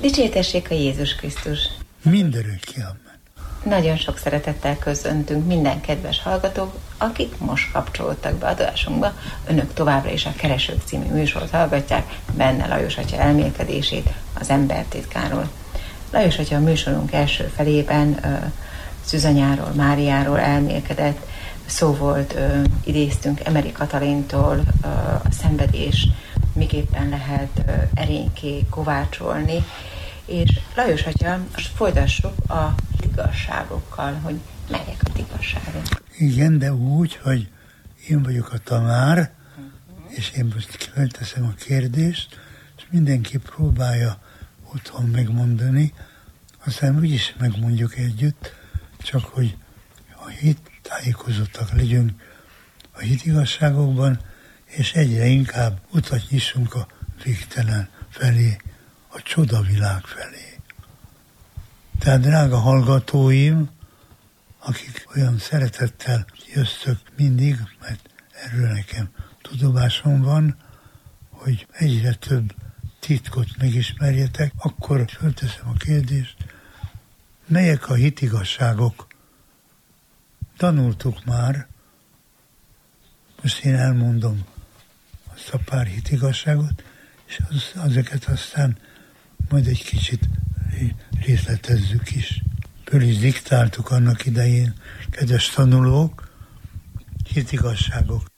Dicsértessék a Jézus Krisztus! Mindörökké, amen. Nagyon sok szeretettel köszöntünk minden kedves hallgatók, akik most kapcsolódtak be adásunkba. Önök továbbra is a Keresők című műsort hallgatják, benne Lajos atya elmélkedését az embertitkáról. Lajos atya a műsorunk első felében Szűzanyáról, Máriáról elmélkedett, szó volt, idéztünk Emery Katalintól a szenvedés miképpen lehet erényké kovácsolni, és Lajos atya, most folytassuk a igazságokkal, hogy melyek a igazságok. Igen, de úgy, hogy én vagyok a tanár, és én most felteszem a kérdést, és mindenki próbálja otthon megmondani, aztán úgyis megmondjuk együtt, csak hogy a hit tájékozottak legyünk a hitigazságokban, és egyre inkább utat nyissunk a végtelen felé, a csodavilág felé. Tehát drága hallgatóim, akik olyan szeretettel jöttök mindig, mert erről nekem tudomásom van, hogy egyre több titkot megismerjetek, akkor fölteszem a kérdést, melyek a hitigazságok? Tanultuk már, most én elmondom azt a pár hitigazságot, és ezeket aztán majd egy kicsit részletezzük is. Föl is diktáltuk annak idején, kedves tanulók, hitigazságok.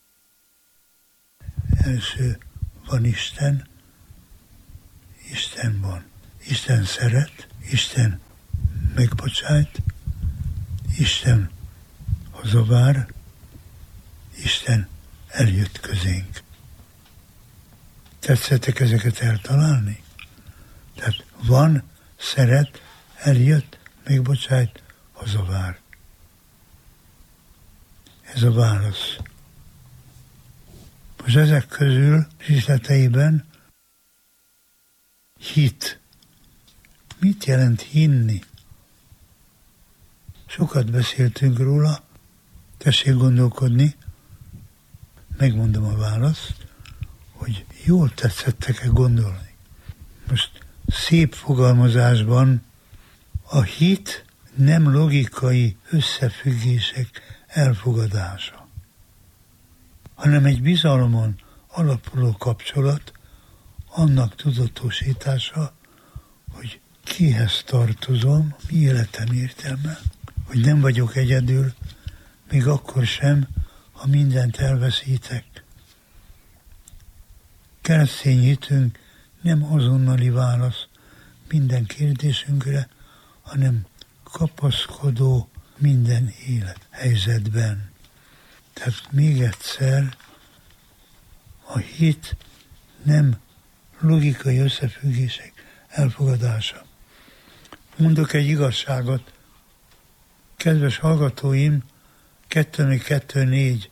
Első van Isten, Isten van. Isten szeret, Isten megbocsájt, Isten hazavár, Isten eljött közénk. Tetszettek ezeket eltalálni? Tehát van, szeret, eljött, megbocsájt, hazavár. Ez a válasz. Most ezek közül részleteiben hit. Mit jelent hinni? Sokat beszéltünk róla, tessék gondolkodni, megmondom a választ, hogy jól tetszettek-e gondolni. Most szép fogalmazásban a hit nem logikai összefüggések elfogadása, hanem egy bizalmon alapuló kapcsolat, annak tudatosítása, hogy kihez tartozom, mi életem értelme, hogy nem vagyok egyedül, még akkor sem, ha mindent elveszítek. Keresztény hitünk nem azonnali válasz minden kérdésünkre, hanem kapaszkodó minden élethelyzetben. Tehát még egyszer, a hit nem logikai összefüggések elfogadása. Mondok egy igazságot, kedves hallgatóim, 2-4.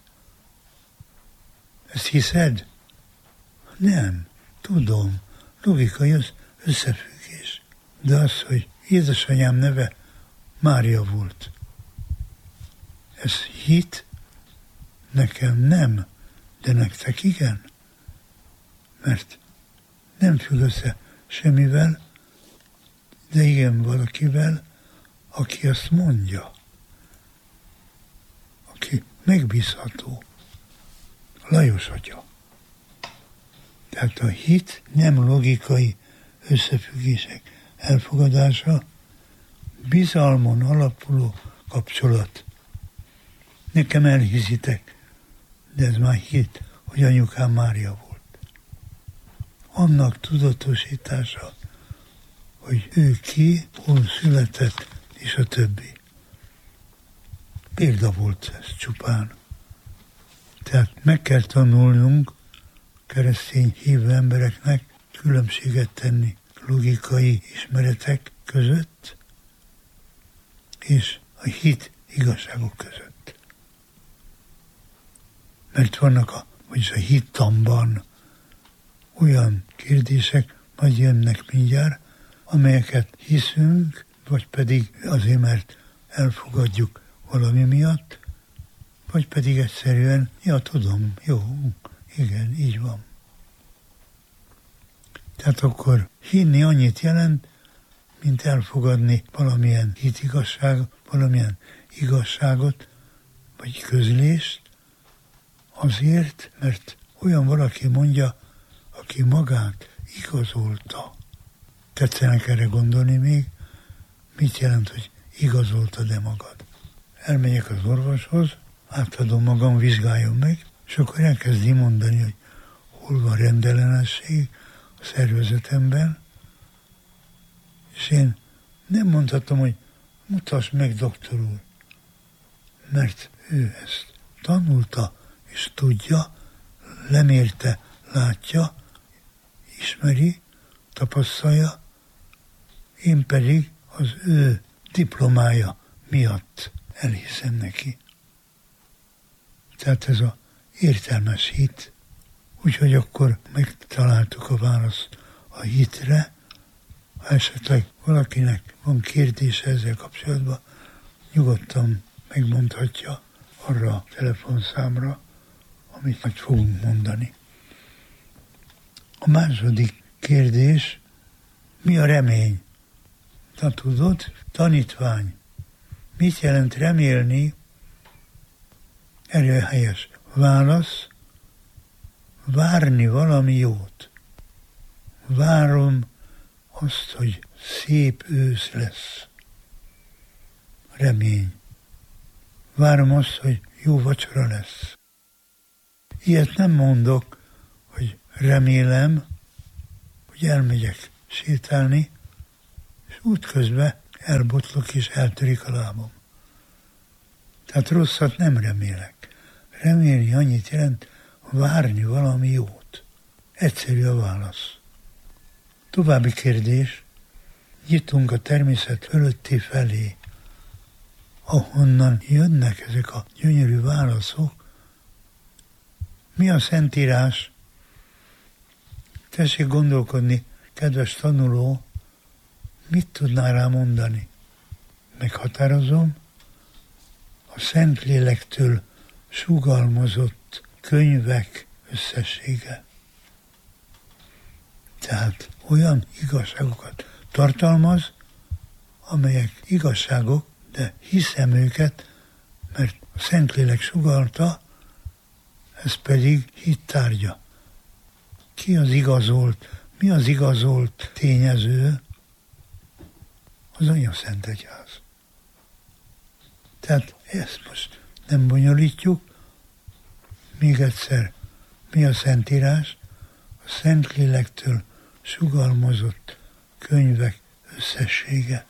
Ezt hiszed? Nem, tudom, logikai összefüggés. De az, hogy édesanyám neve Mária volt. Ez hit? Nekem nem, de nektek igen. Mert nem függ össze semmivel, de igen valakivel, aki azt mondja. Aki megbízható. Lajos atya. Tehát a hit nem logikai összefüggések elfogadása, bizalmon alapuló kapcsolat. Nekem elhiszitek, de ez már hit, hogy anyukám Mária volt. Annak tudatosítása, hogy ő ki, hol született, és a többi. Példa volt ez csupán. Tehát meg kell tanulnunk keresztény hívő embereknek különbséget tenni logikai ismeretek között és a hit igazságok között. Mert vannak vagyis a hittamban olyan kérdések, majd jönnek mindjárt, amelyeket hiszünk, vagy pedig azért, mert elfogadjuk valami miatt, vagy pedig egyszerűen, ja tudom, jó, igen, így van. Tehát akkor hinni annyit jelent, mint elfogadni valamilyen valamilyen igazságot, vagy közlést, azért, mert olyan valaki mondja, aki magát igazolta. Tetszenek erre gondolni még, mit jelent, hogy igazoltad-e magad. Elmegyek az orvoshoz, átadom magam, vizsgáljon meg, és akkor elkezdi mondani, hogy hol van rendellenesség a szervezetemben, és én nem mondhatom, hogy mutass meg, doktor úr, mert ő ezt tanulta, és tudja, lemérte, látja, ismeri, tapasztalja, én pedig az ő diplomája miatt elhiszem neki. Tehát ez az értelmes hit. Úgyhogy akkor megtaláltuk a választ a hitre. Ha esetleg valakinek van kérdése ezzel kapcsolatban, nyugodtan megmondhatja arra a telefonszámra, amit majd fogunk mondani. A második kérdés, mi a remény? Na tudod, tanítvány, mit jelent remélni? Erre helyes válasz, várni valami jót. Várom azt, hogy szép ősz lesz. Remény. Várom azt, hogy jó vacsora lesz. Ilyet nem mondok, hogy remélem, hogy elmegyek sétálni, és útközben elbotlok és eltörik a lábam. Tehát rosszat nem remélek. Remélni annyit jelent, várni valami jót. Egyszerű a válasz. További kérdés. Nyitunk a természet fölötti felé, ahonnan jönnek ezek a gyönyörű válaszok. Mi a Szentírás? Tessék gondolkodni, kedves tanuló, mit tudnál rá mondani? Meghatározom, a Szentlélektől sugalmazott könyvek összessége. Tehát olyan igazságokat tartalmaz, amelyek igazságok, de hiszem őket, mert a Szentlélek sugallta, ez pedig hit tárgya. Ki az igazolt, mi az igazolt tényező? Az Anyaszentegyház. Tehát ezt most nem bonyolítjuk. Még egyszer, mi a Szentírás? A Szentlélektől sugalmazott könyvek összessége.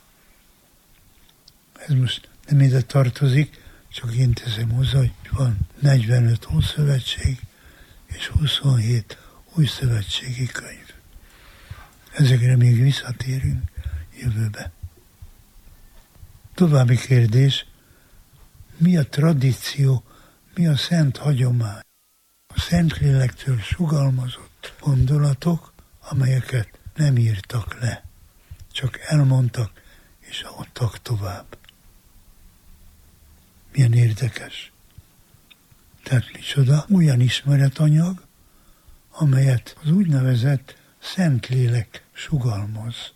Ez most nem ide tartozik, csak én teszem hozzá, hogy van 45 Ószövetség és 27 Új Szövetségi könyv. Ezekre még visszatérünk jövőbe. További kérdés, mi a tradíció, mi a szent hagyomány? A Szentlélektől sugalmazott gondolatok, amelyeket nem írtak le, csak elmondtak és adtak tovább. Milyen érdekes. Tehát micsoda olyan ismeretanyag, amelyet az úgynevezett Szentlélek sugalmaz.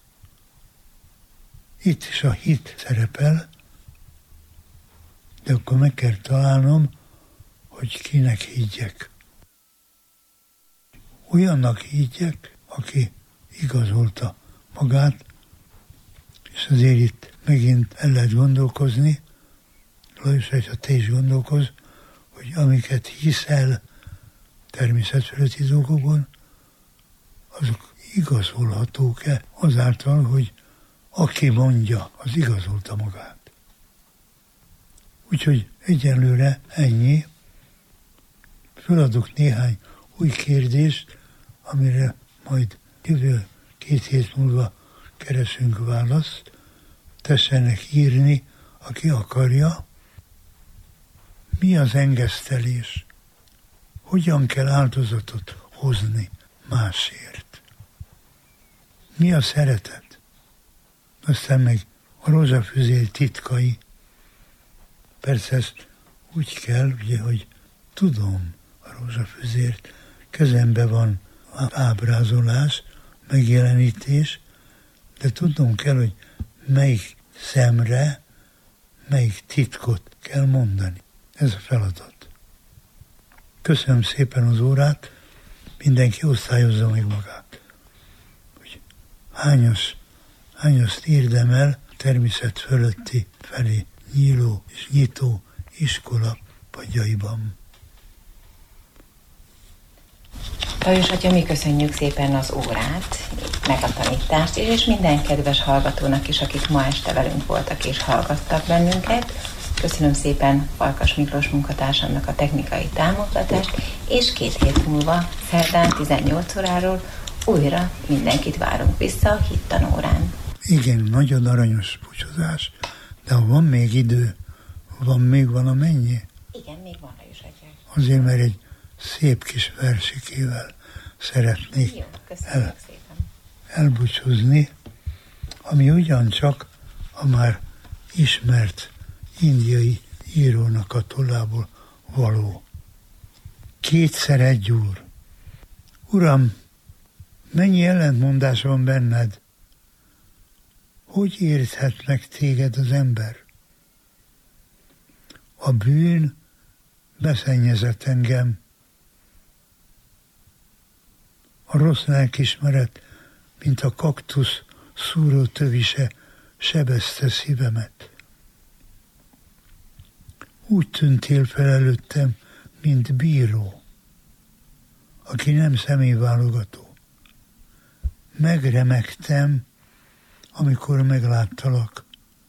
Itt is a hit szerepel, de akkor meg kell találnom, hogy kinek higgyek. Olyannak higgyek, aki igazolta magát, és azért itt megint el lehet gondolkozni, Lajos, hogyha te is gondolkozz, hogy amiket hiszel természetfölötti dolgokon, azok igazolhatók-e azáltal, hogy aki mondja, az igazolta magát. Úgyhogy egyelőre ennyi. Föladok néhány új kérdést, amire majd jövő 2 hét múlva keresünk választ. Tessenek írni, aki akarja. Mi az engesztelés? Hogyan kell áldozatot hozni másért? Mi a szeretet? Aztán meg a rózsafüzér titkai. Persze ezt úgy kell, ugye, hogy tudom a rózsafüzért, kezembe van az ábrázolás, megjelenítés, de tudnom kell, hogy melyik szemre, melyik titkot kell mondani. Ez a feladat. Köszönöm szépen az órát, mindenki osztályozza meg magát. Hogy hányast érdemel természet fölötti felé nyíló és nyitó iskola padjaiban. Lajos atya, mi köszönjük szépen az órát, meg a tanítást, és minden kedves hallgatónak is, akik ma este velünk voltak és hallgattak bennünket. Köszönöm szépen Farkas Miklós munkatársamnak a technikai támogatást, és 2 hét múlva, szerdán 18 óráról újra mindenkit várunk vissza a hittanórán. Igen, nagyon aranyos búcsúzás, de ha van még idő, van még valamennyi? Igen, még van, Lajos atya. Azért, mert egy szép kis versikével szeretnék elbúcsúzni, ami ugyancsak a már ismert indiai írónak a tollából való. 2 egy úr. Uram, mennyi ellentmondás van benned? Hogy érthet meg téged az ember? A bűn beszennyezett engem. A rossz lelkismeret, mint a kaktusz szúró tövise, sebezte szívemet. Úgy tűntél fel előttem, mint bíró, aki nem személyválogató. Megremegtem, amikor megláttalak,